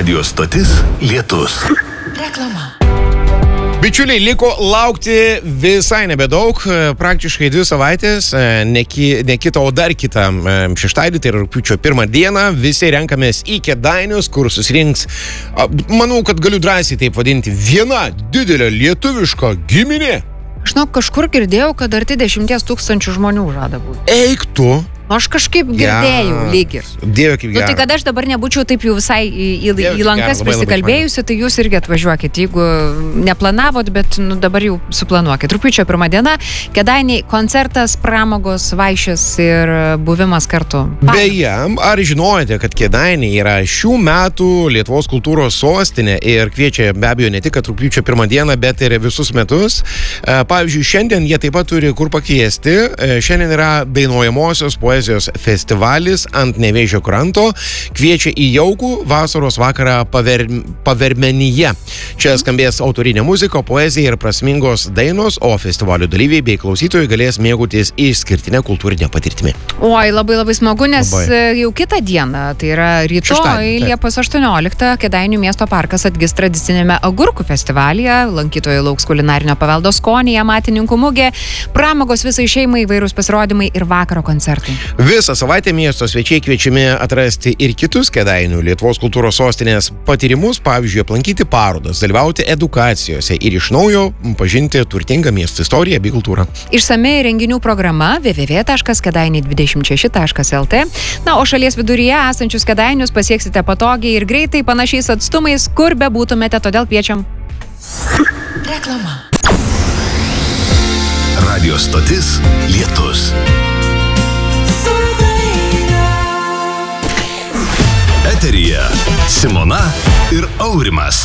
Radio stotis Lietus. Reklama. Bičiuliai, liko laukti visai nebedaug, praktiškai 2 savaitės, ne kitą, o dar kitą šeštadienį, tai rugpjūčio 1 dieną, visi renkamės į Kėdainius, kur susirinks, manau, kad galiu drąsiai taip vadinti, viena didelė lietuviška giminė. Žinau, kažkur girdėjau, kad arti 10 000 žmonių žada būti. Eik tu. Aš kažkaip girdėjau lyg ir. Dieve, kaip gerai. Tai kad aš dabar nebūčiau taip jau visai į lankas prisikalbėjusi, tai jūs irgi atvažiuokit. Jeigu neplanavot, bet dabar jau suplanuokit. Rugpjūčio 1 diena, Kėdainiai, koncertas, pramogos, vaišės ir buvimas kartu. Beje, ar žinojate, kad Kėdainiai yra šių metų Lietuvos kultūros sostinė ir kviečia be abejo ne tik rugpjūčio 1 dieną, bet ir visus metus. Pavyzdžiui, šiandien jie taip pat turi kur pakviesti. Šiandien yra dainuojamosios poezijos festivalis ant Nevėžio kranto, kviečia į jaukų vasaros vakarą Pavermenyje. Čia skambės autorinė muzika, poezija ir prasmingos dainos, o festivalio dalyviai bei klausytojai galės mėgautis išskirtinę kultūrinę patirtimį. Oi, labai smagu, nes jau kitą dieną, tai yra rytoj, Liepos 18, Kėdainių miesto parkas atgis tradicinėme agurkų festivalyje, lankytojai lauks kulinarinio paveldo skoniai, amatininkų mugė, pramogos visai šeimai, įvairūs pasirodymai ir vakaro koncertai. Visą savaitę miesto svečiai kviečiami atrasti ir kitus Kėdainių Lietuvos kultūros sostinės patyrimus, pavyzdžiui, aplankyti parodas, dalyvauti edukacijose ir iš naujo pažinti turtingą miesto istoriją bei kultūrą. Išsami renginių programa www.kedainiai26.lt. Na, o šalies viduryje esančius Kėdainius pasieksite patogiai ir greitai panašiais atstumais, kur be būtumėte, todėl kviečiam. Reklama. Radio stotis Lietus. Eteryje Simona ir Aurimas.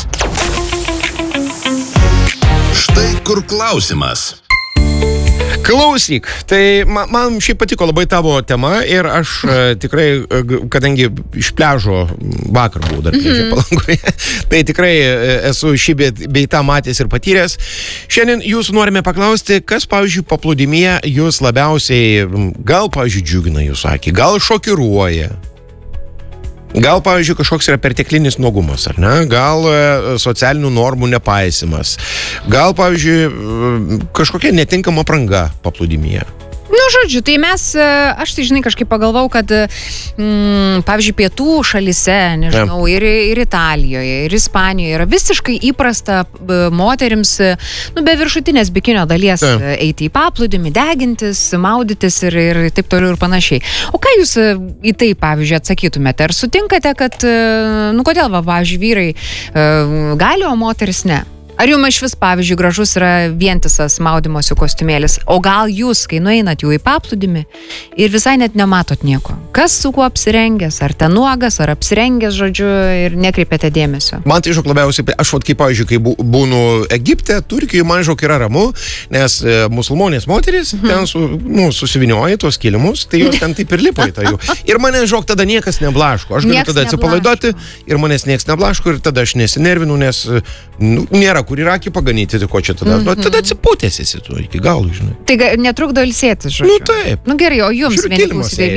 Štai kur klausimas. Klausyk, tai man šiaip patiko labai tavo tema ir aš tikrai, kadangi iš pliažo vakar buvau dar Palangoje, tai tikrai esu šį bei tą matęs ir patyręs. Šiandien jūsų norime paklausti, kas, pavyzdžiui, paplūdimyje jūs labiausiai, gal, pavyzdžiui, džiugina jūsų akį, gal šokiruoja. Gal, pavyzdžiui, kažkoks yra perteklinis nuogumas, ar ne? Gal socialinių normų nepaisimas. Gal, pavyzdžiui, kažkokia netinkama apranga paplūdimyje. Nu, žodžiu, tai mes, aš tai, žinai, kažkaip pagalvau, kad, pavyzdžiui, pietų šalyse, nežinau, ir Italijoje, ir Ispanijoje yra visiškai įprasta moterims, be viršutinės bikinio dalies eiti į paplūdimį, degintis, maudytis ir taip toliau ir panašiai. O ką jūs į tai, pavyzdžiui, atsakytumėte? Ar sutinkate, kad, kodėl, pavyzdžiui, vyrai gali, o moteris ne? Ar jums iš vis, pavyzdžiui, gražus yra vientisas maudymosi kostiumėlis? O gal jūs, kai nueinat jau į paplūdimį ir visai net nematot nieko? Kas su kuo apsirengęs? Ar ten nuogas, ar apsirengęs, žodžiu, ir nekreipiate dėmesio? Man tai žinok labiausiai, aš kaip, pavyzdžiui, kai būnu Egipte, Turkijoje, man žinok yra ramu, nes musulmonės moteris ten susivinioja tuos kilimus, tai jos ten taip ir lipo į tą jų. Ir mane, žinok, tada niekas neblaško. Aš galiu tada atsipalaiduoti ir manęs niekas neblaško ir tada aš nesinervinu, nes nėra kur yra akį paganyti, tai ko čia tada? Tada atsipūtės esi tu iki galų, žinai. Tai netrukdo ilsėtis, žodžiu. Taip. Gerai, o jums, vieni klausytojai,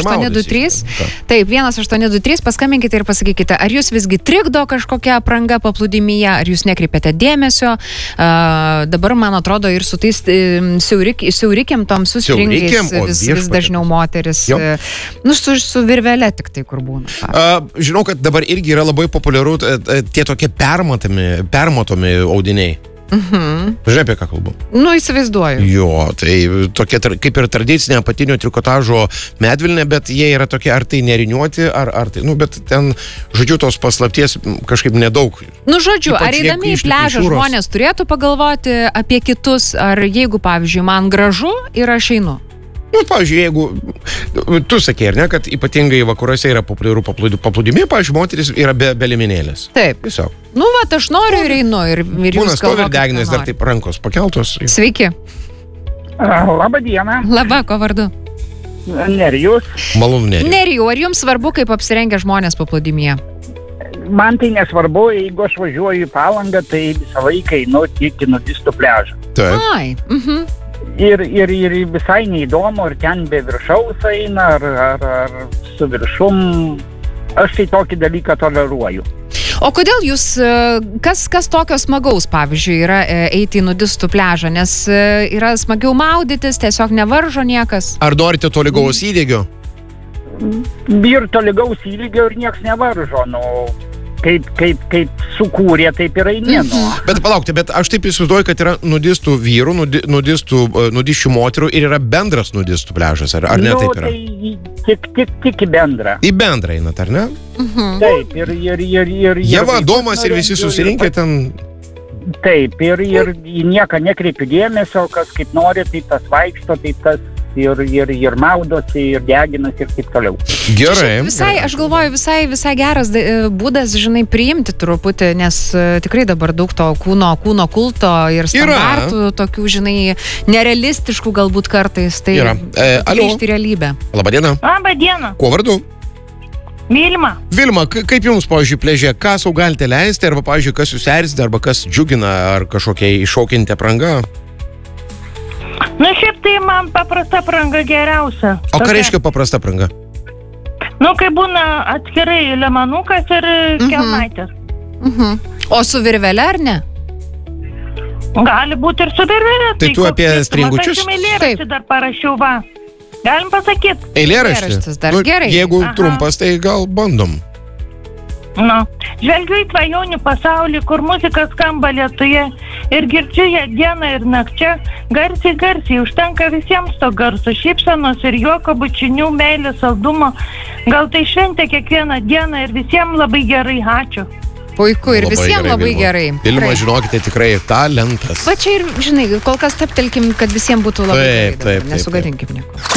1823, taip, 1823, paskambinkite ir pasakykite, ar jūs visgi trikdo kažkokia apranga paplūdimyje, ar jūs nekreipiate dėmesio. Dabar, man atrodo, ir su tais siaurikiam tom susirinkais vis dažniau moteris. Su virvele tik tai, kur būna. Žinau, kad dabar irgi yra labai populiaru tie tokie permatomi audiniai. Žinai, apie ką kalbu? Įsivaizduoju. Jo, tai tokia kaip ir tradicinė apatinio trikotažo medvilnė, bet jie yra tokie, ar tai neriniuoti, ar tai, bet ten, žodžiu, tos paslapties kažkaip nedaug. Žodžiu, ar eidami į pliažą žmonės turėtų pagalvoti apie kitus, ar jeigu, pavyzdžiui, man gražu ir aš einu? Pavyzdžiui, jeigu tu sakei, ar ne, kad ypatingai vakaruose yra populiaru paplūdimyje, pavyzdžiui, moteris yra be liemenėlės. Taip. Tiesiog. Aš noriu ir einu. Ir būna stovi ir deginės, dar taip rankos pakeltos. Sveiki. Labą dieną. Labą, ko vardu? Nerijus. Malonu, Nerijus. Nerijus, ar jums svarbu, kaip apsirengia žmonės paplūdimyje? Man tai nesvarbu, jeigu aš važiuoju į Palangą, tai visą laiką einu tik į nudistų pliažą. Taip. Ai, Ir visai neįdomu, ar ten be viršaus eina, ar su viršum. Aš tai tokį dalyką toleruoju. O kodėl jūs, kas tokio smagaus, pavyzdžiui, yra eiti į nudistų pliažą, nes yra smagiau maudytis, tiesiog nevaržo niekas? Ar norite tolygaus įdėgio? Ir tolygaus įlygio ir nieks nevaržo, nu, kaip sukūrė, taip ir eini, nu. Bet palaukti, bet aš taip įsivaizduoju, kad yra nudistų vyrų, nudisčių moterų ir yra bendras nudistų pliažas, ar ne taip yra? Tai tik į bendrą. Į bendrą einat, ar ne? Taip, ir Jeva, Domas ir visi susirinkę ten... Taip, ir į nieką nekreipiu dėmesio, kas kaip nori, taip tas vaikšto, taip tas ir maudosi, ir deginasi, ir taip toliau. Gerai. Visai, aš galvoju, visai geras būdas, žinai, priimti truputį, nes tikrai dabar daug to kūno kulto ir standartų, tokių, žinai, nerealistiškų galbūt kartais. Tai grįžti į realybę. Labadiena. Labadiena. Kuo vardu? Vilma. Vilma, kaip jums, pavyzdžiui, pliaže, ką sau galite leisti, arba, pavyzdžiui, kas jūs erzina, arba kas džiugina, ar kažkokia iššaukianti apranga? Nu, šiaip tai man paprasta apranga geriausia. O ką reiškia paprasta apranga? Nu, kai būna atskirai lemanukas ir kelnaitės. O su virvele, ar ne? Gali būti ir su virvele. Tai tu apie stringučius? Aš eilėraštį dar parašiau, va. Galim pasakyti. Eilėraštis dar gerai. Jeigu trumpas, tai gal bandom. Nu, žvelgiu į svajonių pasaulį, kur muzika skamba lietuje ir girdžiu ją dieną ir nakčia, garsiai, užtenka visiems to garso, šypsenos ir juoko, bučinių, meilės, saldumo. Gal tai šventė kiekvieną dieną ir visiems labai gerai, ačiū. Puiku ir visiems labai gerai. Vilma, žinokite, tikrai talentas. Va čia ir, žinai, kol kas taptelkim, kad visiems būtų labai gerai. Nesugadinkim nieko.